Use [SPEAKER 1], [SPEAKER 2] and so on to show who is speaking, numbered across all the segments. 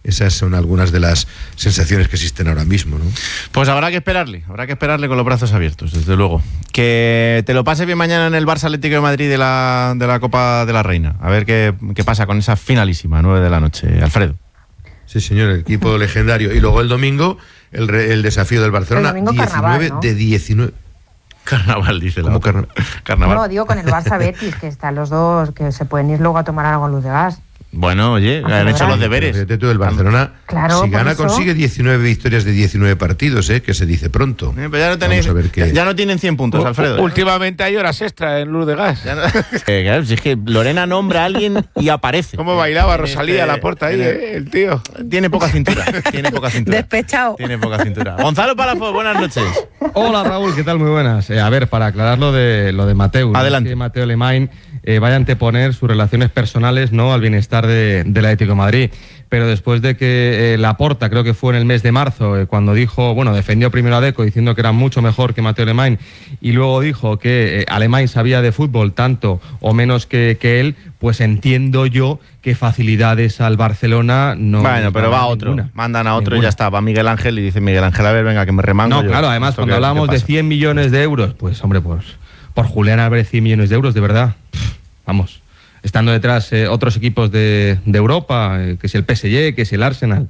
[SPEAKER 1] Esas son algunas de las sensaciones que existen ahora mismo, ¿no?
[SPEAKER 2] Pues habrá que esperarle con los brazos abiertos, desde luego. Que te lo pases bien mañana en el Barça Atlético de Madrid de la Copa de la Reina. A ver qué pasa con esa finalísima, 9 de la noche. Alfredo.
[SPEAKER 1] Sí, señor, el equipo legendario. Y luego el domingo, el desafío del Barcelona,
[SPEAKER 3] 19 carnaval, ¿no?
[SPEAKER 1] de 19.
[SPEAKER 2] Carnaval, dice la otra.
[SPEAKER 1] Carnaval.
[SPEAKER 2] Carnaval.
[SPEAKER 3] No, digo con el Barça Betis, que están los dos, que se pueden ir luego a tomar algo en Luz de Gas.
[SPEAKER 2] Bueno, oye, han hecho los deberes.
[SPEAKER 1] Fíjate tú, el Barcelona,
[SPEAKER 3] claro,
[SPEAKER 1] si gana,
[SPEAKER 3] eso
[SPEAKER 1] consigue 19 victorias de 19 partidos, que se dice pronto.
[SPEAKER 2] Pero ya no tenéis, ya no tienen 100 puntos, Alfredo.
[SPEAKER 4] Últimamente hay horas extra en Luz de Gas.
[SPEAKER 2] Claro, si es que Lorena nombra a alguien y aparece.
[SPEAKER 4] ¿Cómo bailaba Rosalía a la puerta ahí, el tío?
[SPEAKER 2] Tiene poca cintura.
[SPEAKER 3] Despechado.
[SPEAKER 2] Tiene poca cintura. Gonzalo Palafox, buenas noches.
[SPEAKER 5] Hola Raúl, ¿qué tal? Muy buenas. A ver, para aclarar lo de Mateu.
[SPEAKER 2] Adelante.
[SPEAKER 5] Es que Mateu Alemany vaya a anteponer sus relaciones personales, ¿no?, al bienestar del Atlético de Madrid. Pero después de que Laporta, creo que fue en el mes de marzo, cuando dijo, defendió primero a Deco diciendo que era mucho mejor que Mateu Alemany, y luego dijo que Alemany sabía de fútbol tanto o menos que él, pues entiendo yo que facilidades al Barcelona no.
[SPEAKER 2] Bueno, pero va otro, mandan a otro y ya está. Va Miguel Ángel y dice Miguel Ángel, a ver, venga, que me remango.
[SPEAKER 5] No,
[SPEAKER 2] yo.
[SPEAKER 5] claro, además cuando hablamos de 100 millones de euros, pues hombre, pues por Julián Álvarez 100 millones de euros, de verdad, vamos, estando detrás otros equipos de Europa, que es el PSG, que es el Arsenal.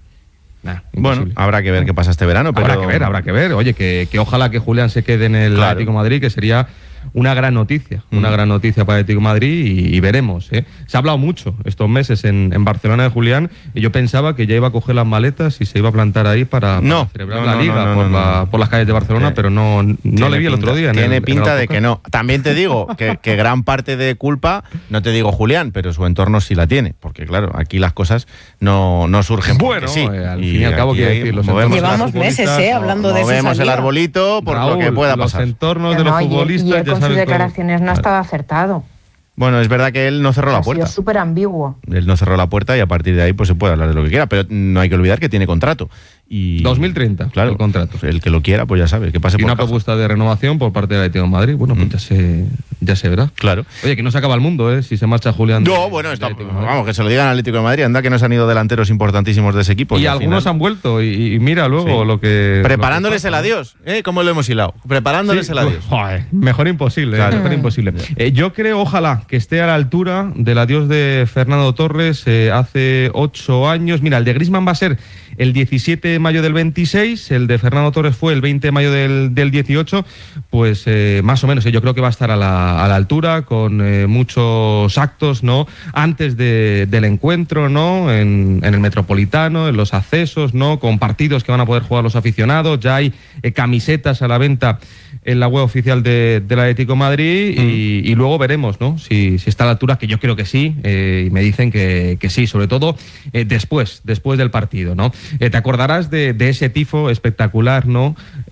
[SPEAKER 2] Bueno, habrá que ver qué pasa este verano. Pero...
[SPEAKER 5] Habrá que ver. Oye, que ojalá que Julián se quede en el Atlético de Madrid, que sería una gran noticia para el Atlético de Madrid, y veremos. Se ha hablado mucho estos meses en Barcelona de Julián, y yo pensaba que ya iba a coger las maletas y se iba a plantar ahí para celebrar la Liga por las calles de Barcelona, pero no le vi el otro día.
[SPEAKER 2] Tiene pinta de que no. También te digo que gran parte de culpa, no te digo Julián, pero su entorno sí la tiene, porque claro, aquí las cosas no surgen.
[SPEAKER 5] Bueno,
[SPEAKER 2] sí.
[SPEAKER 5] Al fin y al cabo, quiero decir,
[SPEAKER 3] llevamos meses hablando de eso.
[SPEAKER 2] Movemos el arbolito por lo que pueda pasar.
[SPEAKER 5] Los entornos de los futbolistas.
[SPEAKER 3] Con sus declaraciones no estaba acertado.
[SPEAKER 2] Bueno, es verdad que él no cerró la puerta.
[SPEAKER 3] Ha sido súper ambiguo.
[SPEAKER 2] Él no cerró la puerta y a partir de ahí pues se puede hablar de lo que quiera, pero no hay que olvidar que tiene contrato. Y
[SPEAKER 5] 2030,
[SPEAKER 2] claro,
[SPEAKER 5] el contrato.
[SPEAKER 2] El que lo quiera, pues ya sabe, que pase
[SPEAKER 5] y
[SPEAKER 2] por
[SPEAKER 5] una propuesta de renovación por parte del Atlético de Madrid, pues ya se verá.
[SPEAKER 2] Claro.
[SPEAKER 5] Oye, que no se acaba el mundo, si se marcha Julián.
[SPEAKER 2] Vamos, que se lo digan al Atlético de Madrid, anda que nos han ido delanteros importantísimos de ese equipo.
[SPEAKER 5] Y algunos han vuelto, y mira luego lo que...
[SPEAKER 2] Preparándoles el adiós, ¿cómo lo hemos hilado? Preparándoles el adiós.
[SPEAKER 5] Joder, mejor imposible, mejor imposible. Yo creo, ojalá, que esté a la altura del adiós de Fernando Torres hace 8 años. Mira, el de Griezmann va a ser el 17 de mayo del 26, el de Fernando Torres fue el 20 de mayo del 18, pues más o menos, yo creo que va a estar a la altura, con muchos actos, ¿no?, antes del encuentro, ¿no?, en el Metropolitano, en los accesos, ¿no?, con partidos que van a poder jugar los aficionados. Ya hay camisetas a la venta en la web oficial del Atlético de Madrid, y luego veremos, ¿no?, si está a la altura, que yo creo que sí, y me dicen que sí, sobre todo después del partido, ¿no? Te acordarás de ese tifo espectacular, ¿no?,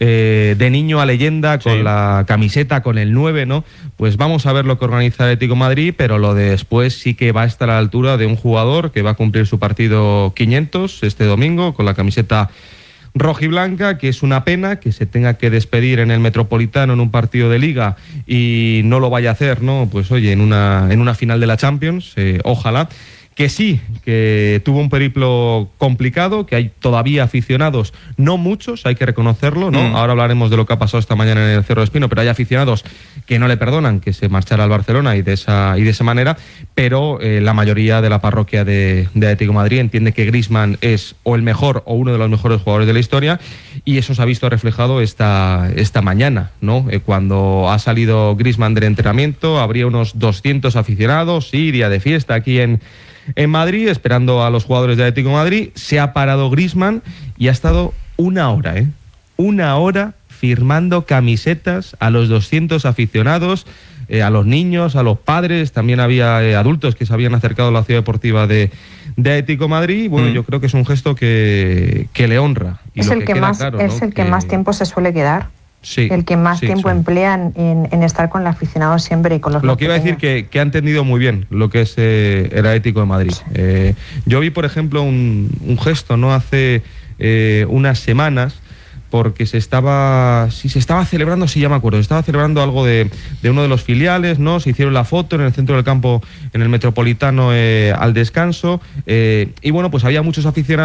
[SPEAKER 5] de niño a leyenda, con la camiseta, con el 9, ¿no? Pues vamos a ver lo que organiza el Atlético de Madrid, pero lo de después sí que va a estar a la altura de un jugador que va a cumplir su partido 500 este domingo con la camiseta rojiblanca, que es una pena que se tenga que despedir en el Metropolitano en un partido de Liga y no lo vaya a hacer, ¿no? Pues oye, en una final de la Champions, ojalá. Que sí, que tuvo un periplo complicado, que hay todavía aficionados, no muchos, hay que reconocerlo, ¿no? Ahora hablaremos de lo que ha pasado esta mañana en el Cerro de Espino, pero hay aficionados que no le perdonan que se marchara al Barcelona y de esa manera, pero la mayoría de la parroquia de Atlético de Madrid entiende que Griezmann es o el mejor o uno de los mejores jugadores de la historia, y eso se ha visto reflejado esta mañana, ¿no? Cuando ha salido Griezmann del entrenamiento, habría unos 200 aficionados, sí, día de fiesta aquí en Madrid, esperando a los jugadores de Atlético de Madrid. Se ha parado Griezmann y ha estado una hora firmando camisetas a los 200 aficionados, a los niños, a los padres. También había adultos que se habían acercado a la ciudad deportiva de Atlético de Madrid. Bueno, yo creo que es un gesto que le honra. Y
[SPEAKER 3] es el que más tiempo se suele quedar.
[SPEAKER 5] Sí,
[SPEAKER 3] el que más tiempo emplea en estar con el aficionado siempre y con los
[SPEAKER 5] Lo que iba a decir que ha entendido muy bien lo que es el Atlético de Madrid. Yo vi, por ejemplo, un gesto, ¿no?, hace unas semanas, porque se estaba celebrando, sí, ya me acuerdo, se estaba celebrando algo de uno de los filiales, ¿no? Se hicieron la foto en el centro del campo, en el Metropolitano, al descanso, y bueno, pues había muchos aficionados